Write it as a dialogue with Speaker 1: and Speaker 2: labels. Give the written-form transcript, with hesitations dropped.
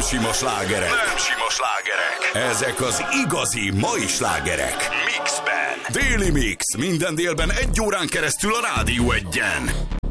Speaker 1: sima slágerek. Nem sima slágerek. Ezek az igazi mai slágerek. Mixben. Déli Mix. Minden délben 1 órán keresztül a Rádió 1-en.